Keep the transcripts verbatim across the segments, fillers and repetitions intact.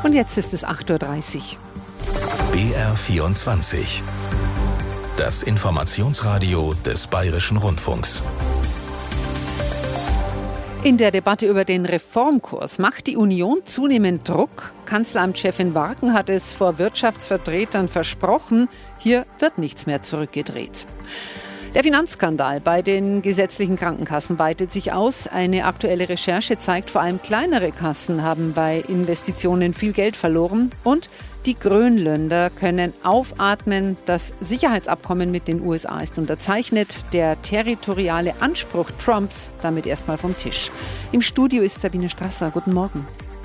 Und jetzt ist es acht Uhr dreißig. B R vierundzwanzig. Das Informationsradio des Bayerischen Rundfunks. In der Debatte über den Reformkurs macht die Union zunehmend Druck. Kanzleramtschefin Warken hat es vor Wirtschaftsvertretern versprochen, hier wird nichts mehr zurückgedreht. Der Finanzskandal bei den gesetzlichen Krankenkassen weitet sich aus. Eine aktuelle Recherche zeigt, vor allem kleinere Kassen haben bei Investitionen viel Geld verloren. Und die Grönländer können aufatmen. Das Sicherheitsabkommen mit den U S A ist unterzeichnet. Der territoriale Anspruch Trumps damit erstmal vom Tisch. Im Studio ist Sabine Strasser. Guten Morgen.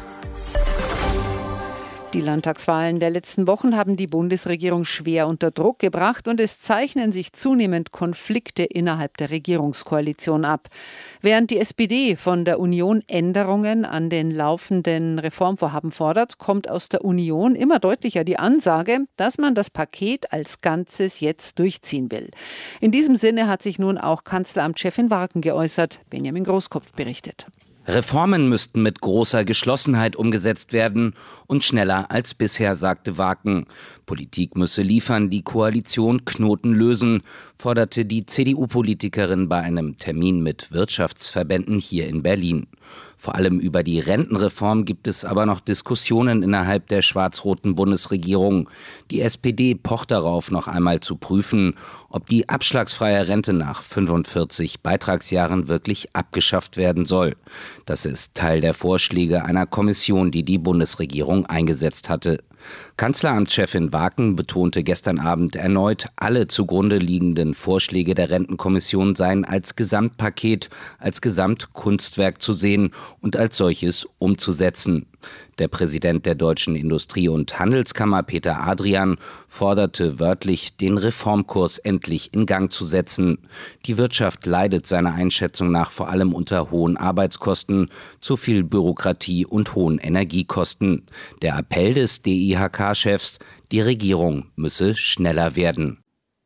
Die Landtagswahlen der letzten Wochen haben die Bundesregierung schwer unter Druck gebracht und es zeichnen sich zunehmend Konflikte innerhalb der Regierungskoalition ab. Während die S P D von der Union Änderungen an den laufenden Reformvorhaben fordert, kommt aus der Union immer deutlicher die Ansage, dass man das Paket als Ganzes jetzt durchziehen will. In diesem Sinne hat sich nun auch Kanzleramtschefin Warken geäußert. Benjamin Großkopf berichtet. Reformen müssten mit großer Geschlossenheit umgesetzt werden und schneller als bisher, sagte Warken. Politik müsse liefern, die Koalition Knoten lösen, forderte die C D U-Politikerin bei einem Termin mit Wirtschaftsverbänden hier in Berlin. Vor allem über die Rentenreform gibt es aber noch Diskussionen innerhalb der schwarz-roten Bundesregierung. Die S P D pocht darauf, noch einmal zu prüfen, ob die abschlagsfreie Rente nach fünfundvierzig Beitragsjahren wirklich abgeschafft werden soll. Das ist Teil der Vorschläge einer Kommission, die die Bundesregierung eingesetzt hatte. Kanzleramtschefin Warken betonte gestern Abend erneut, alle zugrunde liegenden Vorschläge der Rentenkommission seien als Gesamtpaket, als Gesamtkunstwerk zu sehen und als solches umzusetzen. Der Präsident der Deutschen Industrie- und Handelskammer, Peter Adrian, forderte wörtlich, den Reformkurs endlich in Gang zu setzen. Die Wirtschaft leidet seiner Einschätzung nach vor allem unter hohen Arbeitskosten, zu viel Bürokratie und hohen Energiekosten. Der Appell des D I H K-Chefs, die Regierung müsse schneller werden.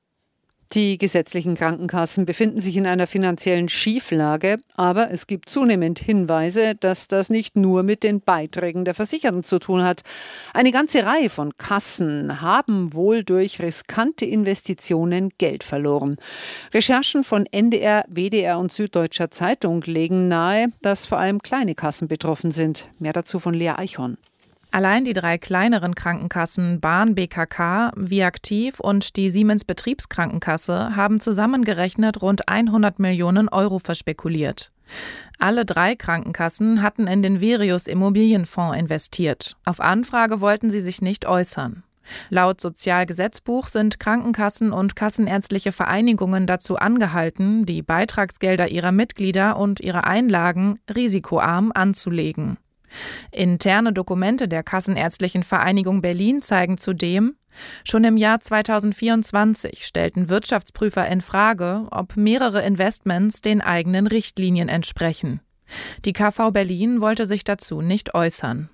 Die gesetzlichen Krankenkassen befinden sich in einer finanziellen Schieflage, aber es gibt zunehmend Hinweise, dass das nicht nur mit den Beiträgen der Versicherten zu tun hat. Eine ganze Reihe von Kassen haben wohl durch riskante Investitionen Geld verloren. Recherchen von N D R, W D R und Süddeutscher Zeitung legen nahe, dass vor allem kleine Kassen betroffen sind. Mehr dazu von Lea Eichhorn. Allein die drei kleineren Krankenkassen Bahn, B K K, Viaktiv und die Siemens Betriebskrankenkasse haben zusammengerechnet rund hundert Millionen Euro verspekuliert. Alle drei Krankenkassen hatten in den Verius Immobilienfonds investiert. Auf Anfrage wollten sie sich nicht äußern. Laut Sozialgesetzbuch sind Krankenkassen und kassenärztliche Vereinigungen dazu angehalten, die Beitragsgelder ihrer Mitglieder und ihre Einlagen risikoarm anzulegen. Interne Dokumente der Kassenärztlichen Vereinigung Berlin zeigen zudem, schon im Jahr zweitausendvierundzwanzig stellten Wirtschaftsprüfer in Frage, ob mehrere Investments den eigenen Richtlinien entsprechen. Die K V Berlin wollte sich dazu nicht äußern.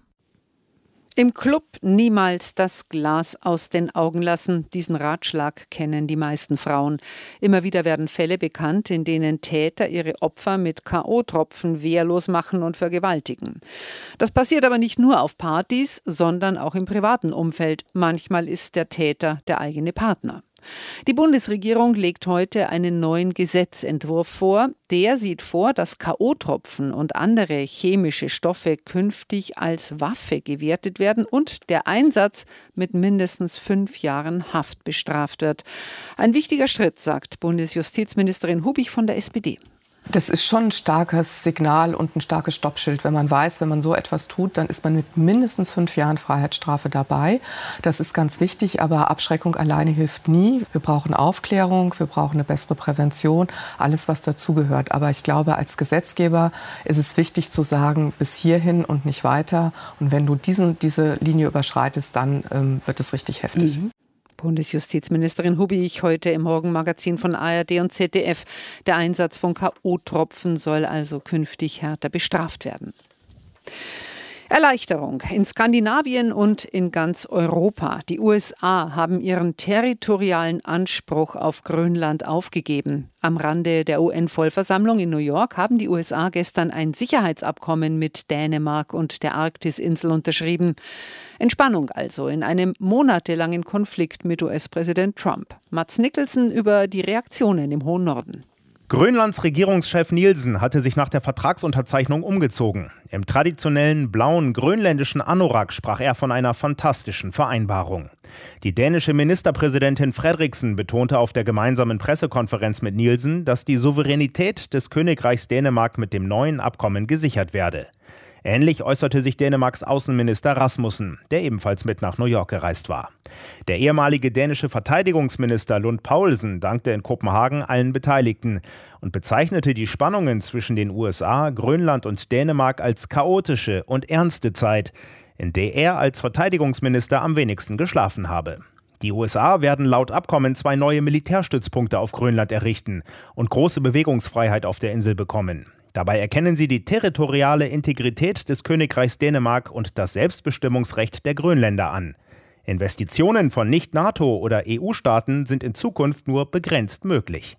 Im Club niemals das Glas aus den Augen lassen. Diesen Ratschlag kennen die meisten Frauen. Immer wieder werden Fälle bekannt, in denen Täter ihre Opfer mit K O-Tropfen wehrlos machen und vergewaltigen. Das passiert aber nicht nur auf Partys, sondern auch im privaten Umfeld. Manchmal ist der Täter der eigene Partner. Die Bundesregierung legt heute einen neuen Gesetzentwurf vor. Der sieht vor, dass K O-Tropfen und andere chemische Stoffe künftig als Waffe gewertet werden und der Einsatz mit mindestens fünf Jahren Haft bestraft wird. Ein wichtiger Schritt, sagt Bundesjustizministerin Hubich von der S P D. Das ist schon ein starkes Signal und ein starkes Stoppschild. Wenn man weiß, wenn man so etwas tut, dann ist man mit mindestens fünf Jahren Freiheitsstrafe dabei. Das ist ganz wichtig, aber Abschreckung alleine hilft nie. Wir brauchen Aufklärung, wir brauchen eine bessere Prävention, alles, was dazugehört. Aber ich glaube, als Gesetzgeber ist es wichtig zu sagen, bis hierhin und nicht weiter. Und wenn du diesen, diese Linie überschreitest, dann ähm, wird es richtig heftig. Mhm. Bundesjustizministerin Hubich heute im Morgenmagazin von A R D und Z D F. Der Einsatz von K O-Tropfen soll also künftig härter bestraft werden. Erleichterung in Skandinavien und in ganz Europa. Die U S A haben ihren territorialen Anspruch auf Grönland aufgegeben. Am Rande der U N-Vollversammlung in New York haben die U S A gestern ein Sicherheitsabkommen mit Dänemark und der Arktisinsel unterschrieben. Entspannung also in einem monatelangen Konflikt mit U S-Präsident Trump. Mads Nicholson über die Reaktionen im hohen Norden. Grönlands Regierungschef Nielsen hatte sich nach der Vertragsunterzeichnung umgezogen. Im traditionellen blauen grönländischen Anorak sprach er von einer fantastischen Vereinbarung. Die dänische Ministerpräsidentin Frederiksen betonte auf der gemeinsamen Pressekonferenz mit Nielsen, dass die Souveränität des Königreichs Dänemark mit dem neuen Abkommen gesichert werde. Ähnlich äußerte sich Dänemarks Außenminister Rasmussen, der ebenfalls mit nach New York gereist war. Der ehemalige dänische Verteidigungsminister Lund Poulsen dankte in Kopenhagen allen Beteiligten und bezeichnete die Spannungen zwischen den U S A, Grönland und Dänemark als chaotische und ernste Zeit, in der er als Verteidigungsminister am wenigsten geschlafen habe. Die U S A werden laut Abkommen zwei neue Militärstützpunkte auf Grönland errichten und große Bewegungsfreiheit auf der Insel bekommen. Dabei erkennen sie die territoriale Integrität des Königreichs Dänemark und das Selbstbestimmungsrecht der Grönländer an. Investitionen von Nicht-NATO- oder E U-Staaten sind in Zukunft nur begrenzt möglich.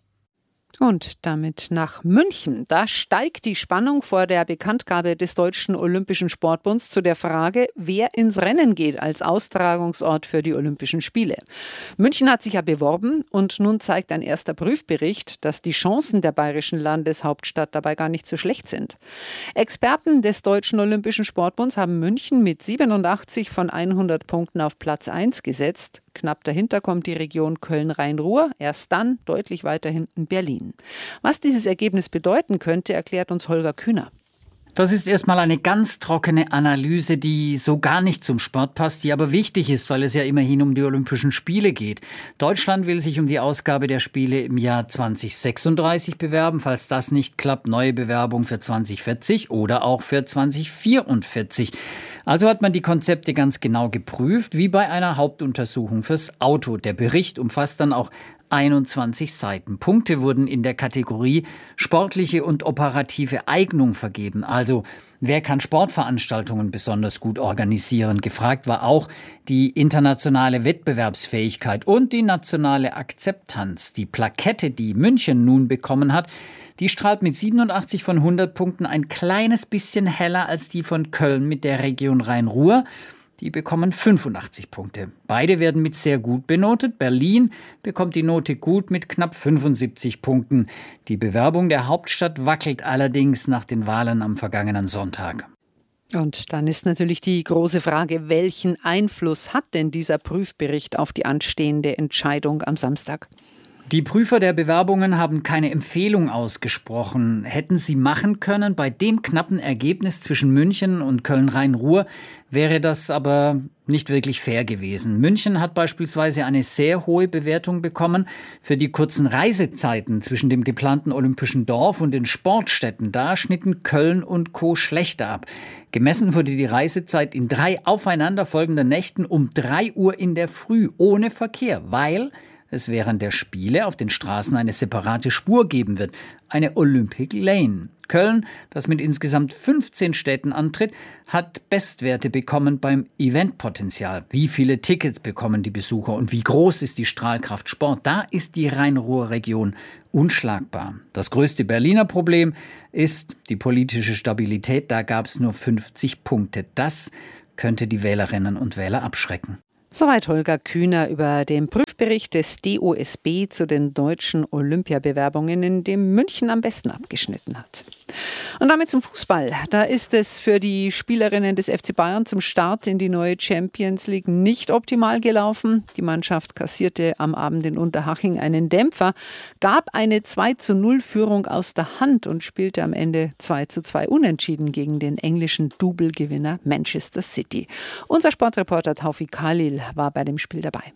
Und damit nach München. Da steigt die Spannung vor der Bekanntgabe des Deutschen Olympischen Sportbunds zu der Frage, wer ins Rennen geht als Austragungsort für die Olympischen Spiele. München hat sich ja beworben und nun zeigt ein erster Prüfbericht, dass die Chancen der bayerischen Landeshauptstadt dabei gar nicht so schlecht sind. Experten des Deutschen Olympischen Sportbunds haben München mit siebenundachtzig von hundert Punkten auf Platz eins gesetzt. Knapp dahinter kommt die Region Köln-Rhein-Ruhr, erst dann deutlich weiter hinten Berlin. Was dieses Ergebnis bedeuten könnte, erklärt uns Holger Kühner. Das ist erstmal eine ganz trockene Analyse, die so gar nicht zum Sport passt, die aber wichtig ist, weil es ja immerhin um die Olympischen Spiele geht. Deutschland will sich um die Ausgabe der Spiele im Jahr zwanzig sechsunddreißig bewerben. Falls das nicht klappt, neue Bewerbung für zwanzig vierzig oder auch für zwanzig vierundvierzig. Also hat man die Konzepte ganz genau geprüft, wie bei einer Hauptuntersuchung fürs Auto. Der Bericht umfasst dann auch einundzwanzig Seiten. Punkte wurden in der Kategorie sportliche und operative Eignung vergeben. Also wer kann Sportveranstaltungen besonders gut organisieren? Gefragt war auch die internationale Wettbewerbsfähigkeit und die nationale Akzeptanz. Die Plakette, die München nun bekommen hat, die strahlt mit siebenundachtzig von hundert Punkten ein kleines bisschen heller als die von Köln mit der Region Rhein-Ruhr. Die bekommen fünfundachtzig Punkte. Beide werden mit sehr gut benotet. Berlin bekommt die Note gut mit knapp fünfundsiebzig Punkten. Die Bewerbung der Hauptstadt wackelt allerdings nach den Wahlen am vergangenen Sonntag. Und dann ist natürlich die große Frage, welchen Einfluss hat denn dieser Prüfbericht auf die anstehende Entscheidung am Samstag? Die Prüfer der Bewerbungen haben keine Empfehlung ausgesprochen. Hätten sie machen können, bei dem knappen Ergebnis zwischen München und Köln-Rhein-Ruhr wäre das aber nicht wirklich fair gewesen. München hat beispielsweise eine sehr hohe Bewertung bekommen für die kurzen Reisezeiten zwischen dem geplanten Olympischen Dorf und den Sportstätten. Da schnitten Köln und Co. schlechter ab. Gemessen wurde die Reisezeit in drei aufeinanderfolgenden Nächten um drei Uhr in der Früh ohne Verkehr, weil es während der Spiele auf den Straßen eine separate Spur geben wird, eine Olympic Lane. Köln, das mit insgesamt fünfzehn Städten antritt, hat Bestwerte bekommen beim Eventpotenzial. Wie viele Tickets bekommen die Besucher und wie groß ist die Strahlkraft Sport? Da ist die Rhein-Ruhr-Region unschlagbar. Das größte Berliner Problem ist die politische Stabilität. Da gab es nur fünfzig Punkte. Das könnte die Wählerinnen und Wähler abschrecken. Soweit Holger Kühner über den Prüfbericht des D O S B zu den deutschen Olympiabewerbungen, in dem München am besten abgeschnitten hat. Und damit zum Fußball. Da ist es für die Spielerinnen des F C Bayern zum Start in die neue Champions League nicht optimal gelaufen. Die Mannschaft kassierte am Abend in Unterhaching einen Dämpfer, gab eine zwei zu null Führung aus der Hand und spielte am Ende zwei zu zwei unentschieden gegen den englischen Double-Gewinner Manchester City. Unser Sportreporter Taufik Khalil war bei dem Spiel dabei.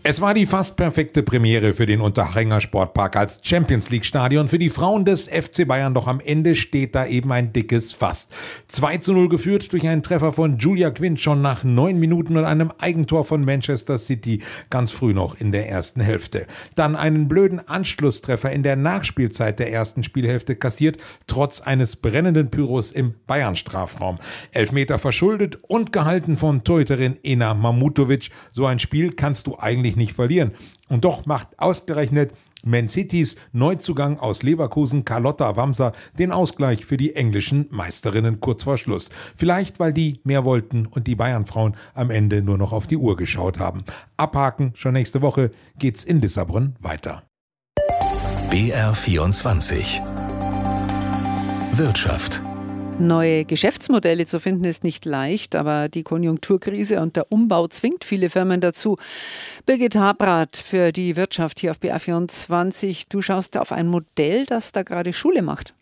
Es war die fast perfekte Premiere für den Unterhaching Sportpark als Champions-League-Stadion für die Frauen des F C Bayern, doch am Ende steht da eben ein dickes Fast. zwei zu null geführt durch einen Treffer von Julia Quinn schon nach neun Minuten und einem Eigentor von Manchester City ganz früh noch in der ersten Hälfte. Dann einen blöden Anschlusstreffer in der Nachspielzeit der ersten Spielhälfte kassiert, trotz eines brennenden Pyros im Bayern-Strafraum. Elfmeter verschuldet und gehalten von Torhüterin Ena Mamutovic. So ein Spiel kannst du eigentlich nicht verlieren. Und doch macht ausgerechnet Man Citys Neuzugang aus Leverkusen Carlotta Wamser den Ausgleich für die englischen Meisterinnen kurz vor Schluss. Vielleicht, weil die mehr wollten und die Bayern-Frauen am Ende nur noch auf die Uhr geschaut haben. Abhaken, schon nächste Woche geht's in Lissabon weiter. B R vierundzwanzig Wirtschaft. Neue Geschäftsmodelle zu finden ist nicht leicht, aber die Konjunkturkrise und der Umbau zwingt viele Firmen dazu. Birgit Habrath für die Wirtschaft hier auf B R vierundzwanzig. Du schaust da auf ein Modell, das da gerade Schule macht.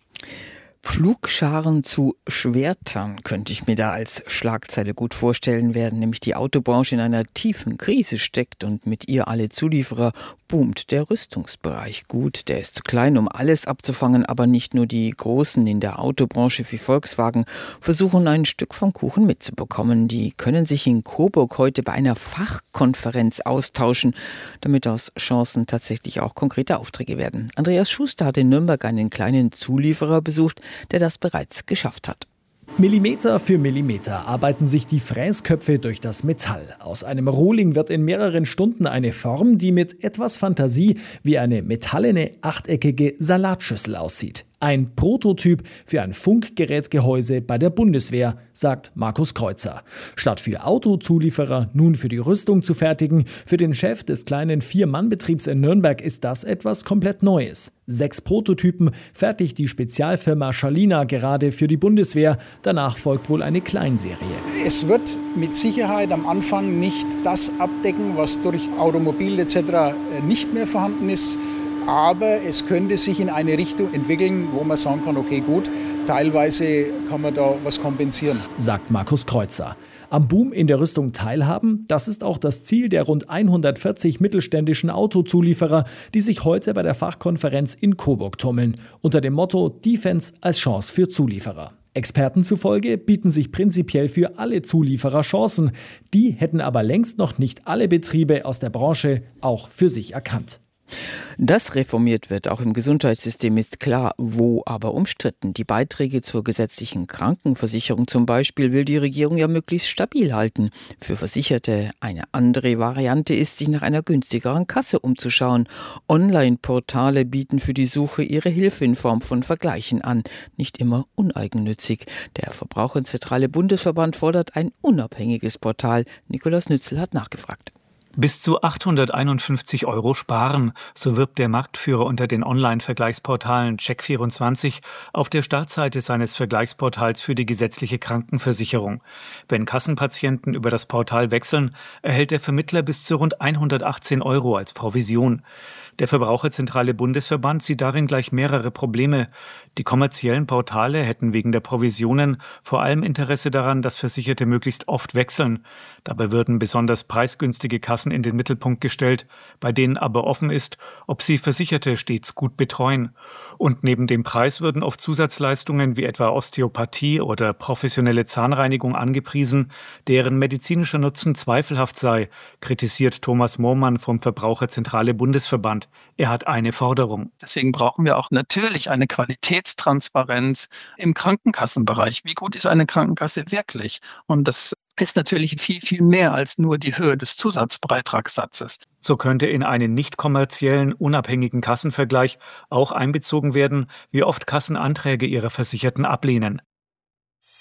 Pflugscharen zu Schwertern könnte ich mir da als Schlagzeile gut vorstellen, während nämlich die Autobranche in einer tiefen Krise steckt und mit ihr alle Zulieferer, boomt der Rüstungsbereich gut. Der ist zu klein, um alles abzufangen, aber nicht nur die Großen in der Autobranche wie Volkswagen versuchen ein Stück vom Kuchen mitzubekommen. Die können sich in Coburg heute bei einer Fachkonferenz austauschen, damit aus Chancen tatsächlich auch konkrete Aufträge werden. Andreas Schuster hat in Nürnberg einen kleinen Zulieferer besucht, der das bereits geschafft hat. Millimeter für Millimeter arbeiten sich die Fräsköpfe durch das Metall. Aus einem Rohling wird in mehreren Stunden eine Form, die mit etwas Fantasie wie eine metallene, achteckige Salatschüssel aussieht. Ein Prototyp für ein Funkgerätgehäuse bei der Bundeswehr, sagt Markus Kreuzer. Statt für Autozulieferer nun für die Rüstung zu fertigen, für den Chef des kleinen Vier-Mann-Betriebs in Nürnberg ist das etwas komplett Neues. Sechs Prototypen fertigt die Spezialfirma Schalina gerade für die Bundeswehr. Danach folgt wohl eine Kleinserie. Es wird mit Sicherheit am Anfang nicht das abdecken, was durch Automobil et cetera nicht mehr vorhanden ist. Aber es könnte sich in eine Richtung entwickeln, wo man sagen kann, okay gut, teilweise kann man da was kompensieren. Sagt Markus Kreuzer. Am Boom in der Rüstung teilhaben, das ist auch das Ziel der rund hundertvierzig mittelständischen Autozulieferer, die sich heute bei der Fachkonferenz in Coburg tummeln, unter dem Motto Defense als Chance für Zulieferer. Experten zufolge bieten sich prinzipiell für alle Zulieferer Chancen. Die hätten aber längst noch nicht alle Betriebe aus der Branche auch für sich erkannt. Dass reformiert wird, auch im Gesundheitssystem, ist klar, wo aber umstritten. Die Beiträge zur gesetzlichen Krankenversicherung zum Beispiel will die Regierung ja möglichst stabil halten. Für Versicherte eine andere Variante ist, sich nach einer günstigeren Kasse umzuschauen. Online-Portale bieten für die Suche ihre Hilfe in Form von Vergleichen an. Nicht immer uneigennützig. Der Verbraucherzentrale Bundesverband fordert ein unabhängiges Portal. Nikolaus Nützel hat nachgefragt. Bis zu achthunderteinundfünfzig Euro sparen, so wirbt der Marktführer unter den Online-Vergleichsportalen Check vierundzwanzig auf der Startseite seines Vergleichsportals für die gesetzliche Krankenversicherung. Wenn Kassenpatienten über das Portal wechseln, erhält der Vermittler bis zu rund hundertachtzehn Euro als Provision. Der Verbraucherzentrale Bundesverband sieht darin gleich mehrere Probleme. Die kommerziellen Portale hätten wegen der Provisionen vor allem Interesse daran, dass Versicherte möglichst oft wechseln. Dabei würden besonders preisgünstige Kassen in den Mittelpunkt gestellt, bei denen aber offen ist, ob sie Versicherte stets gut betreuen. Und neben dem Preis würden oft Zusatzleistungen wie etwa Osteopathie oder professionelle Zahnreinigung angepriesen, deren medizinischer Nutzen zweifelhaft sei, kritisiert Thomas Mohrmann vom Verbraucherzentrale Bundesverband. Er hat eine Forderung. Deswegen brauchen wir auch natürlich eine Qualitätstransparenz im Krankenkassenbereich. Wie gut ist eine Krankenkasse wirklich? Und das ist natürlich viel, viel mehr als nur die Höhe des Zusatzbeitragssatzes. So könnte in einen nicht kommerziellen, unabhängigen Kassenvergleich auch einbezogen werden, wie oft Kassenanträge ihrer Versicherten ablehnen.